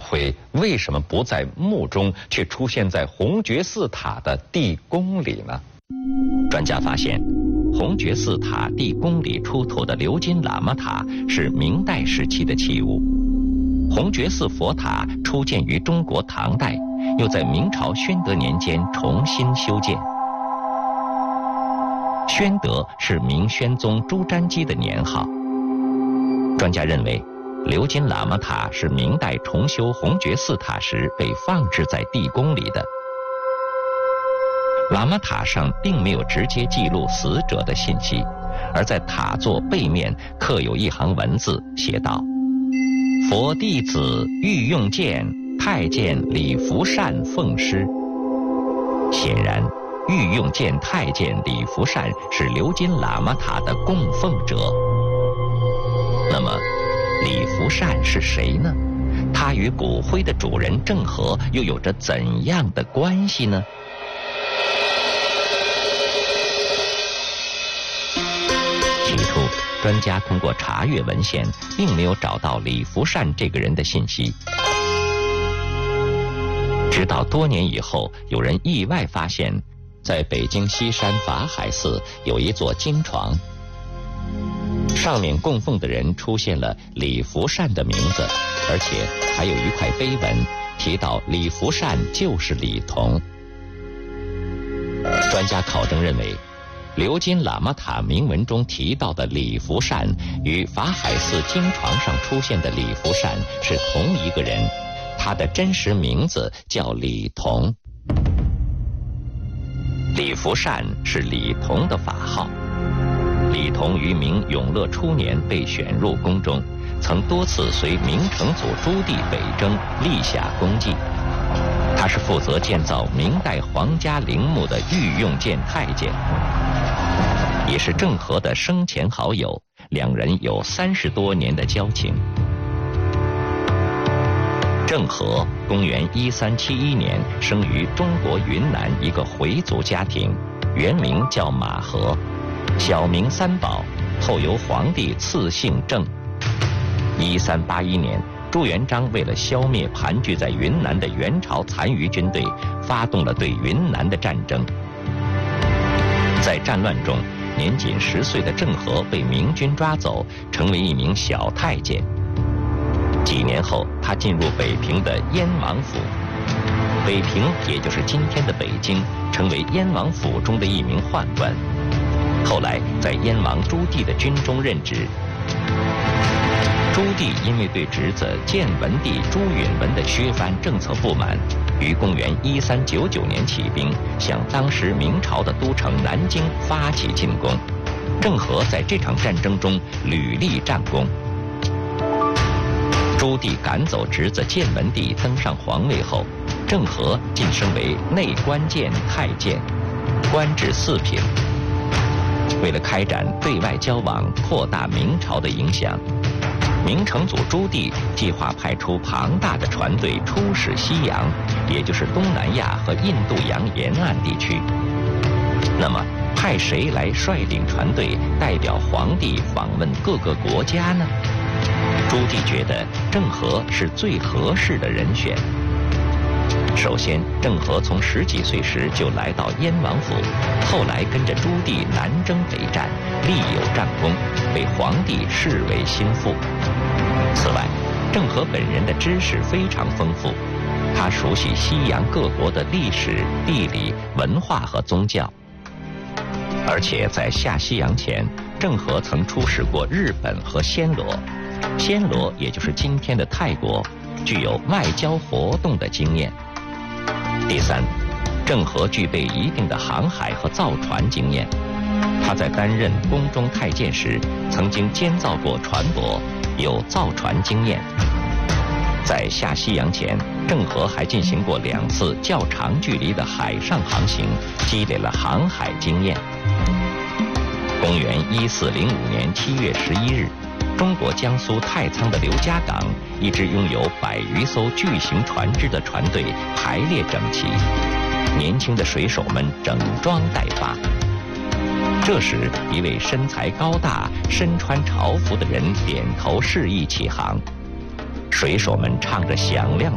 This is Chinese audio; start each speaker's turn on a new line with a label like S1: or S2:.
S1: 灰为什么不在墓中，却出现在红觉寺塔的地宫里呢？
S2: 专家发现，红觉寺塔地宫里出土的鎏金喇嘛塔是明代时期的器物。红觉寺佛塔初建于中国唐代，又在明朝宣德年间重新修建。宣德是明宣宗朱瞻基的年号。专家认为，鎏金喇嘛塔是明代重修红觉寺塔时被放置在地宫里的。喇嘛塔上并没有直接记录死者的信息，而在塔座背面刻有一行文字，写道：“佛弟子御用监太监李福善奉师。”显然，御用监太监李福善是鎏金喇嘛塔的供奉者。那么，李福善是谁呢？他与骨灰的主人郑和又有着怎样的关系呢？起初，专家通过查阅文献，并没有找到李福善这个人的信息。直到多年以后，有人意外发现，在北京西山法海寺有一座经床，上面供奉的人出现了李福善的名字，而且还有一块碑文提到李福善就是李同。专家考证认为，鎏金喇嘛塔铭文中提到的李福善与法海寺经床上出现的李福善是同一个人，他的真实名字叫李同。李福善是李同的法号。李同于明永乐初年被选入宫中，曾多次随明成祖朱棣北征，立下功绩。他是负责建造明代皇家陵墓的御用监太监，也是郑和的生前好友，两人有30多年的交情。郑和公元1371年生于中国云南一个回族家庭，原名叫马和，小名三宝，后由皇帝赐姓郑。1381年，朱元璋为了消灭盘踞在云南的元朝残余军队，发动了对云南的战争。在战乱中，年仅10岁的郑和被明军抓走，成为一名小太监。几年后，他进入北平的燕王府。北平也就是今天的北京，成为燕王府中的一名宦官。后来在燕王朱棣的军中任职。朱棣因为对侄子建文帝朱允文的削藩政策不满，于公元1399年起兵，向当时明朝的都城南京发起进攻。郑和在这场战争中屡立战功。朱棣赶走侄子建文帝登上皇位后，郑和晋升为内官监太监，官至4品。为了开展对外交往，扩大明朝的影响，明成祖朱棣计划派出庞大的船队出使西洋，也就是东南亚和印度洋沿岸地区。那么，派谁来率领船队，代表皇帝访问各个国家呢？朱棣觉得郑和是最合适的人选。首先，郑和从10几岁时就来到燕王府，后来跟着朱棣南征北战，立有战功，被皇帝视为心腹。此外，郑和本人的知识非常丰富，他熟悉西洋各国的历史、地理、文化和宗教。而且在下西洋前，郑和曾出使过日本和暹罗，暹罗也就是今天的泰国，具有外交活动的经验。第三，郑和具备一定的航海和造船经验，他在担任宫中太监时，曾经监造过船舶，有造船经验。在下西洋前，郑和还进行过2次较长距离的海上航行，积累了航海经验。公元1405年7月11日，中国江苏太仓的刘家港，一支拥有100余艘巨型船只的船队排列整齐，年轻的水手们整装待发。这时，一位身材高大、身穿朝服的人点头示意起航。水手们唱着响亮